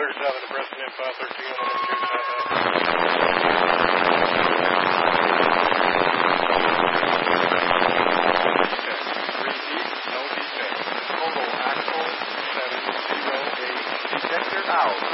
37 to Preston in 513 on the 2 Total axle 708. Detector out.